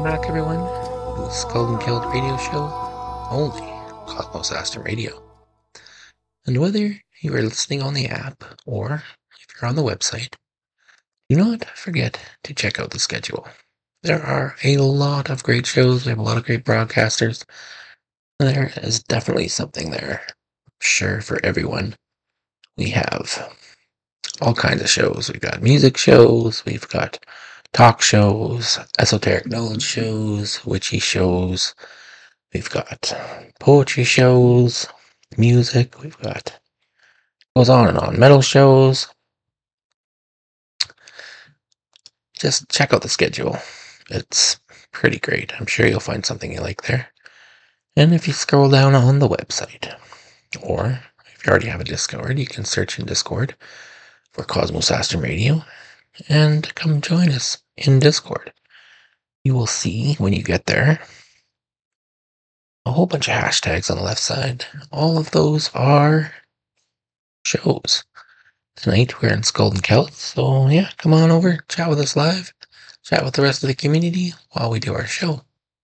back, everyone, to the Skull and Killed radio show, only Cosmos Aston Radio. And whether you are listening on the app or if you're on the website, do not forget to check out the schedule. There are a lot of great shows. We have a lot of great broadcasters. There is definitely something there, sure, for everyone. We have all kinds of shows. We've got music shows, we've got talk shows, esoteric knowledge shows, witchy shows. We've got poetry shows, music. We've got goes on and on. Metal shows. Just check out the schedule. It's pretty great. I'm sure you'll find something you like there. And if you scroll down on the website, or if you already have a Discord, you can search in Discord for Cosmos Astrum Radio and come join us in Discord. You will see when you get there a whole bunch of hashtags on the left side. All of those are shows. Tonight we're in Skull and Kelt, so yeah, come on over, chat with us live, chat with the rest of the community while we do our show.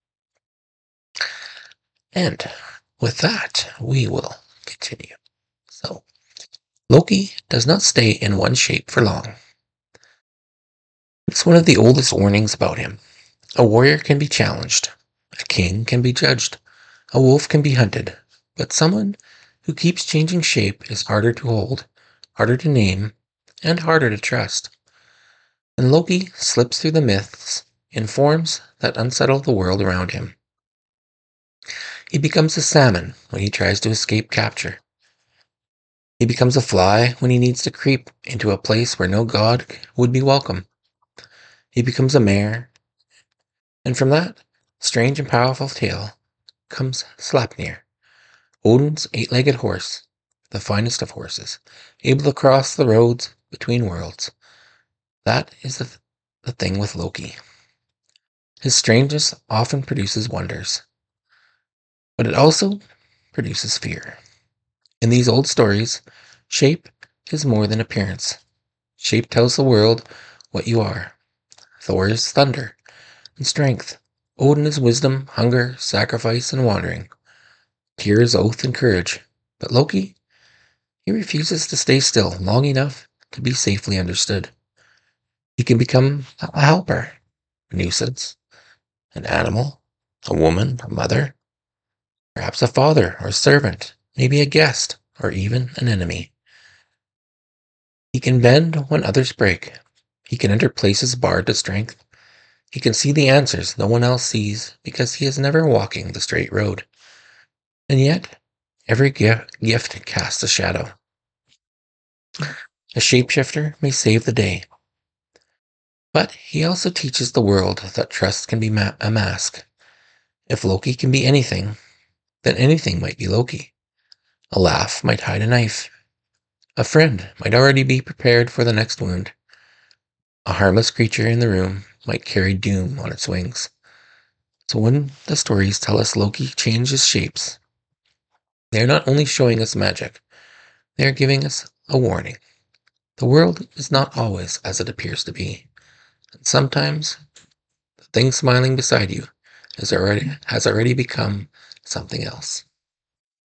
And with that, we will continue. So, Loki does not stay in one shape for long. It's one of the oldest warnings about him. A warrior can be challenged, a king can be judged, a wolf can be hunted, but someone who keeps changing shape is harder to hold, harder to name, and harder to trust. And Loki slips through the myths in forms that unsettle the world around him. He becomes a salmon when he tries to escape capture. He becomes a fly when he needs to creep into a place where no god would be welcome. He becomes a mare, and from that strange and powerful tale comes Sleipnir, Odin's eight-legged horse, the finest of horses, able to cross the roads between worlds. That is the thing with Loki. His strangeness often produces wonders, but it also produces fear. In these old stories, shape is more than appearance. Shape tells the world what you are. Thor is thunder and strength. Odin is wisdom, hunger, sacrifice, and wandering. Tyr is oath and courage. But Loki, he refuses to stay still long enough to be safely understood. He can become a helper, a nuisance, an animal, a woman, a mother, perhaps a father or servant, maybe a guest, or even an enemy. He can bend when others break. He can enter places barred to strength. He can see the answers no one else sees because he is never walking the straight road. And yet, every gift casts a shadow. A shapeshifter may save the day, but he also teaches the world that trust can be a mask. If Loki can be anything, then anything might be Loki. A laugh might hide a knife. A friend might already be prepared for the next wound. A harmless creature in the room might carry doom on its wings. So when the stories tell us Loki changes shapes, they are not only showing us magic, they are giving us a warning. The world is not always as it appears to be, and sometimes the thing smiling beside you has already become something else.